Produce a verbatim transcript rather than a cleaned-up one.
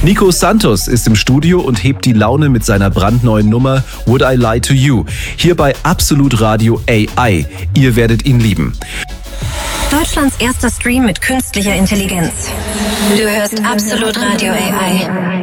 Nico Santos ist im Studio und hebt die Laune mit seiner brandneuen Nummer Would I Lie to You? Hier bei Absolut Radio A I. Ihr werdet ihn lieben. Deutschlands erster Stream mit künstlicher Intelligenz. Du hörst Absolut Radio A I.